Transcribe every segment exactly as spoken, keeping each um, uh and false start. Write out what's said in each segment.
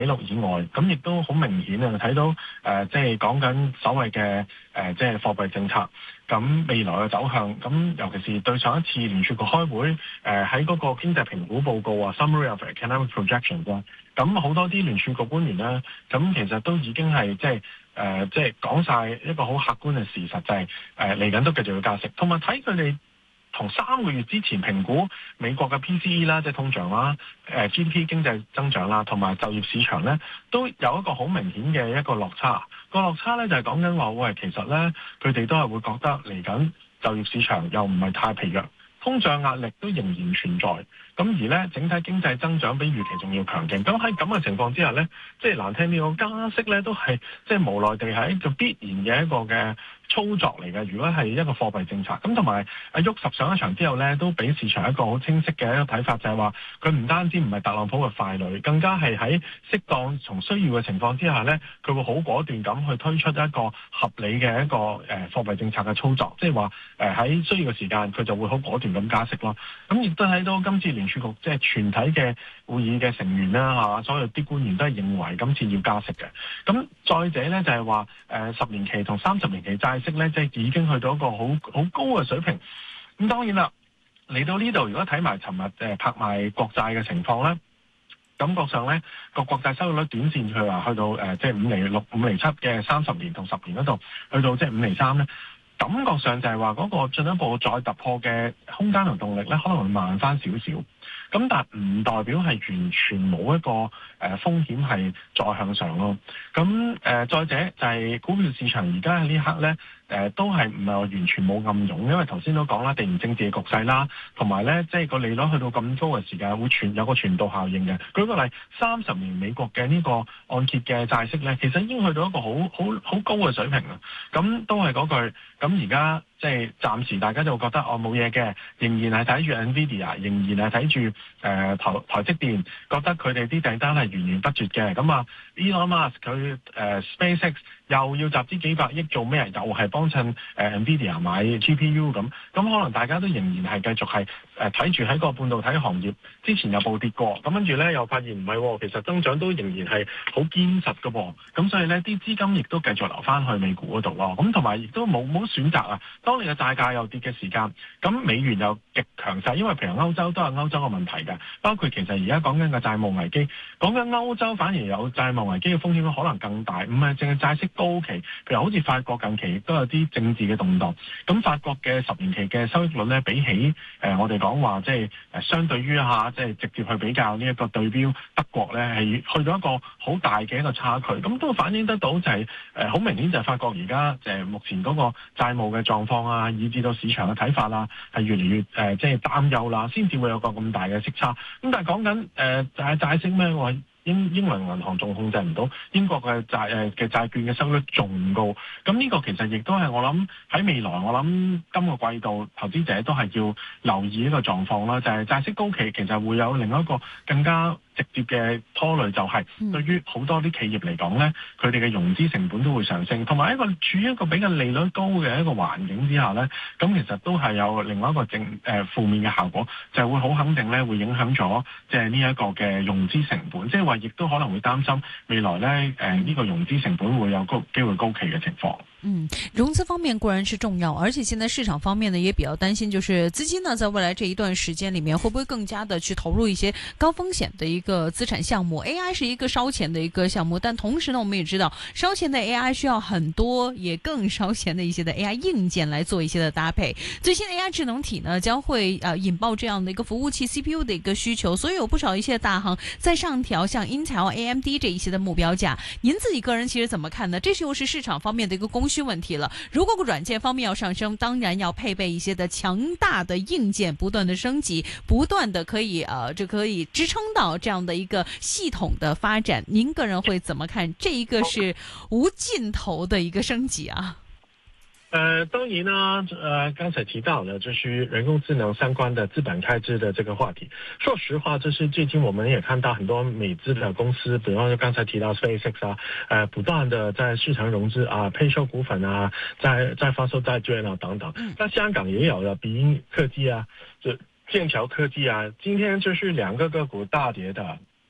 紀錄以外，咁亦都好明顯啊，睇到誒、呃，即係講緊所謂嘅誒、呃，即係貨幣政策，咁未來嘅走向，咁尤其是對上一次聯儲局開會，誒喺嗰個經濟評估報告啊 ，Summary of Economic Projections 啦，咁好多啲聯儲局官員咧，咁其實都已經係即係誒、呃，即係講晒一個好客觀嘅事實，就係誒嚟緊都繼續要加息，同埋睇佢哋。同三個月之前評估美國嘅 P C E 啦，即係通脹啦，誒 G D P 經濟增長啦，同埋就業市場咧，都有一個好明顯嘅一個落差。個落差咧就係講緊話，喂，其實咧佢哋都係會覺得嚟緊就業市場又唔係太疲弱，通脹壓力都仍然存在。咁而咧整體經濟增長比預期仲要強勁。咁喺咁嘅情況之下咧，即係難聽啲講加息咧，都係即係無奈地係一個必然嘅一個嘅操作嚟嘅。如果係一個貨幣政策，咁同埋阿沃什上一場之後咧，都俾市場一個好清晰嘅一個睇法，就係話佢唔單止唔係特朗普嘅傀儡，更加係喺適當從需要嘅情況之下咧，佢會好果斷咁去推出一個合理嘅一個誒貨幣政策嘅操作，即係話誒喺需要嘅時間佢就會好果斷咁加息咯。咁亦都睇到今次聯儲局即係全體嘅會議嘅成員啦嚇，所有啲官員都係認為今次要加息嘅。咁再者咧就係話誒十年期同三十年期債息咧，即係已經去到一個好好高嘅水平。咁當然啦，嚟到呢度如果睇埋尋日誒拍賣國債嘅情況咧，感覺上咧個國債收益率短線佢話去到誒即係五厘六、五厘七嘅三十年同十年嗰度，去到即係五厘三咧。感覺上就係話嗰個進一步再突破嘅空間同動力咧，可能會慢翻少少。咁但係唔代表係完全冇一個誒、呃、風險係再向上咯。咁誒、呃、再者就係股票市場而家喺呢刻咧誒、呃、都係唔係話完全冇暗湧，因為頭先都講啦，地緣政治嘅局勢啦，同埋咧即係個利率去到咁高嘅時間會傳有個傳導效應嘅。舉個例，三十年美國嘅呢個按揭嘅債息咧，其實已經去到一個好好好高嘅水平啦。咁都係嗰句，咁而家即係暫時大家就覺得哦冇嘢嘅，仍然係睇住 Nvidia，仍然係睇住誒台台積電，覺得佢哋啲訂單係源源不絕嘅。咁啊 Elon Musk 佢誒、呃、SpaceX 又要集資幾百億做咩？又係幫襯誒、呃、Nvidia 買 G P U 咁。咁可能大家都仍然係繼續係誒睇住喺個半導體行業之前有暴跌過，咁跟住咧又發現唔係喎，其實增長都仍然係好堅實嘅喎。咁所以咧啲資金亦都繼續流翻去美股嗰度咯。咁同埋亦都冇冇選擇啊。當你嘅債價又跌嘅時間，咁美元又極強勢，因為譬如歐洲都係歐洲嘅問題嘅，包括其實而家講緊嘅債務危機，講緊歐洲反而有債務危機嘅風險可能更大，唔係淨係債息高企，譬如好似法國近期亦都有啲政治嘅動盪，咁法國嘅十年期嘅收益率咧，比起誒、呃、我哋講話即係誒相對於一下即係直接去比較呢一個對標德國咧，係去到一個好大嘅一個差距，咁都反映得到就係誒好明顯就係法國而家誒目前嗰個債務嘅狀況啊，以至到市場嘅睇法啦，係越嚟越誒即係擔憂啦，先至會有個咁大嘅息差。咁但係講緊誒債債息咩話？英英倫銀行仲控制唔到，英國嘅債誒嘅債券嘅收益率仲高。咁呢個其實亦都係我諗喺未來，我諗今個季度投資者都係要留意呢個狀況啦。就係、是、債息高企，其實會有另一個更加直接嘅拖累，就係對於好多啲企業嚟講咧，佢哋嘅融資成本都會上升，同埋一個處於一個比較利率高嘅一個環境之下咧，咁其實都係有另外一個正誒、呃、負面嘅效果，就係、是、會好肯定咧，會影響咗即係呢一個嘅融資成本，即係話亦都可能會擔心未來咧誒呢、呃這個融資成本會有高機會高企嘅情況。 嗯，融資方面固然是重要，而且現在市場方面呢也比較擔心，就是資金呢在未來這一段時間裏面會不會更加的去投入一些高風險的一個資產項目。A I 是一個燒錢的一個項目，但同時呢我們也知道燒錢的 A I 需要很多也更燒錢的一些的 A I 硬件來做一些的搭配。最新的 A I 智能體呢將會呃引爆這樣的一個服務器 C P U 的一個需求，所以有不少一些大行在上調像英特爾 A M D 這一些的目標價。您自己個人其實怎麼看呢？這是又是市場方面的一個供需問題了。如果個軟件方面要上升，當然要配備一些的強大的硬件，不斷的升級，不斷的可以呃，就可以支撐到這樣的一個系統的發展。您個人會怎麼看？這一個是無盡頭的一個升級啊。 呃，當然啦，呃，剛才提到了就是人工智能相關的資本開支的這個話題。說實話，就是最近我們也看到很多美資的公司，比方說剛才提到 SpaceX 啊，呃，不斷的在市場融資啊，配售股份啊，再再發售債券啊等等。那香港也有了比音科技啊，就劍橋科技啊，今天就是兩個個股大跌的。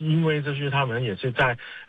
因為就是他們也是在